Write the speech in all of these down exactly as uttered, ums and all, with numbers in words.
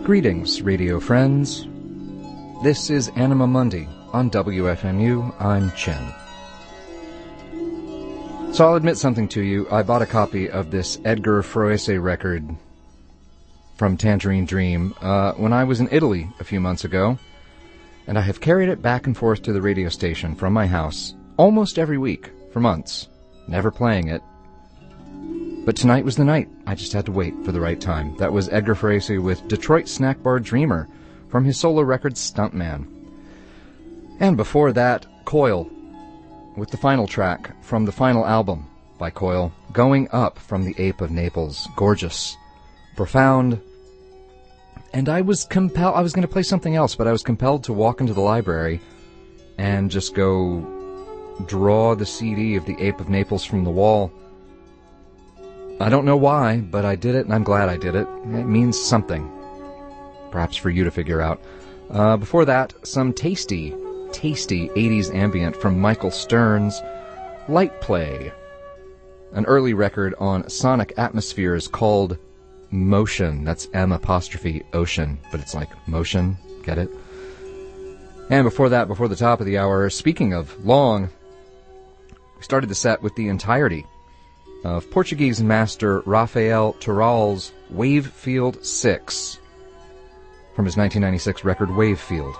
Greetings, radio friends. This is Anima Mundi on W F M U. I'm Chen. So I'll admit something to you. I bought a copy of this Edgar Froese record from Tangerine Dream uh, when I was in Italy a few months ago, and I have carried it back and forth to the radio station from my house almost every week for months, never playing it. But tonight was the night. I just had to wait for the right time. That was Edgar Froese with Detroit Snack Bar Dreamer from his solo record Stuntman. And before that, Coil with the final track from the final album by Coil, Going Up from the Ape of Naples. Gorgeous, profound. And I was compelled, I was going to play something else, but I was compelled to walk into the library and just go draw the C D of the Ape of Naples from the wall. I don't know why, but I did it, and I'm glad I did it. It means something, perhaps for you to figure out. Uh, before that, some tasty, tasty eighties ambient from Michael Stern's Light Play, an early record on Sonic Atmospheres called Motion. That's M apostrophe Ocean, but it's like motion, get it? And before that, before the top of the hour, speaking of long, we started the set with the entirety of Portuguese master Rafael Tural's Wavefield six from his nineteen ninety-six record Wavefield.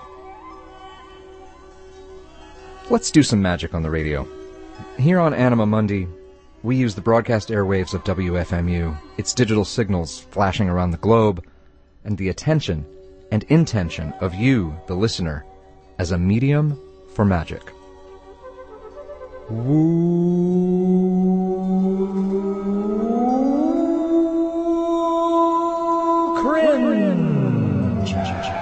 Let's do some magic on the radio. Here on Anima Mundi, we use the broadcast airwaves of W F M U, its digital signals flashing around the globe, and the attention and intention of you, the listener, as a medium for magic. Cringe.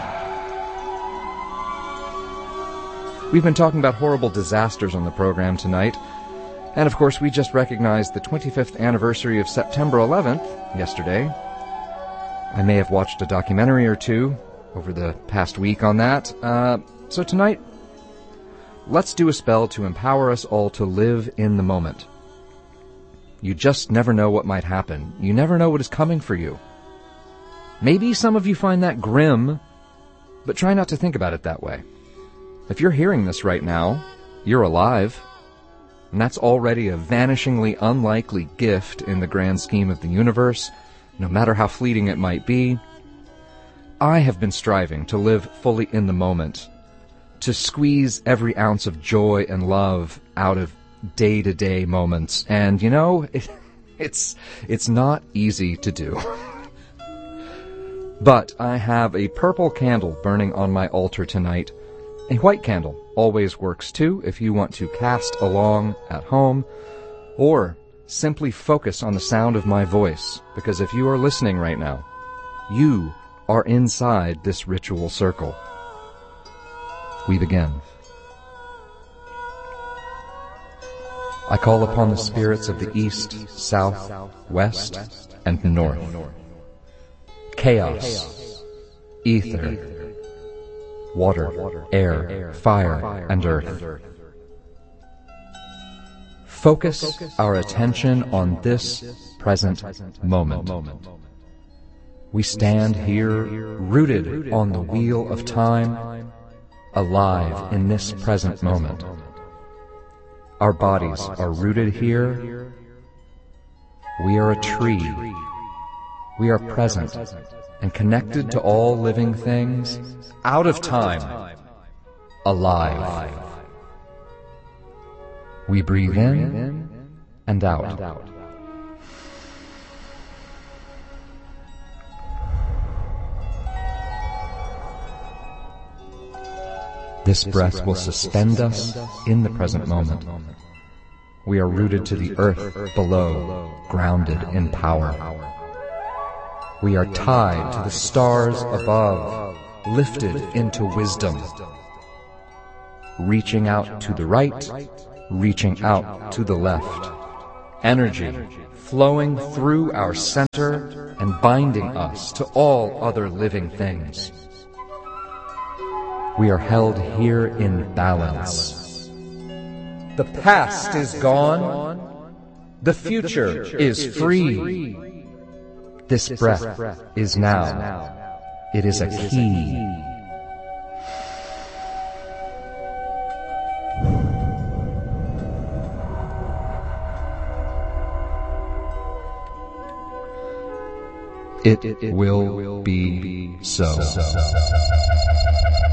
We've been talking about horrible disasters on the program tonight, and of course we just recognized the twenty-fifth anniversary of September eleventh yesterday. I may have watched a documentary or two over the past week on that, uh, so tonight let's do a spell to empower us all to live in the moment. You just never know what might happen. You never know what is coming for you. Maybe some of you find that grim, but try not to think about it that way. If you're hearing this right now, you're alive, and that's already a vanishingly unlikely gift in the grand scheme of the universe, no matter how fleeting it might be. I have been striving to live fully in the moment, to squeeze every ounce of joy and love out of day-to-day moments. And, you know, it, it's it's not easy to do. But I have a purple candle burning on my altar tonight. A white candle always works too if you want to cast along at home, or simply focus on the sound of my voice, because if you are listening right now, you are inside this ritual circle. We begin. I call upon the spirits of the east, south, west, and north. Chaos, ether, water, air, fire, and earth. Focus our attention on this present moment. We stand here, rooted on the wheel of time, alive in this present moment. Our bodies are rooted here. We are a tree. We are present and connected to all living things, out of time, alive. We breathe in and out. This breath will suspend us in the present moment. We are rooted to the earth below, grounded in power. We are tied to the stars above, lifted into wisdom. Reaching out to the right, reaching out to the left. Energy flowing through our center and binding us to all other living things. We are held here in balance. The past is gone. The future is free. This breath is now. It is a key. It will be so.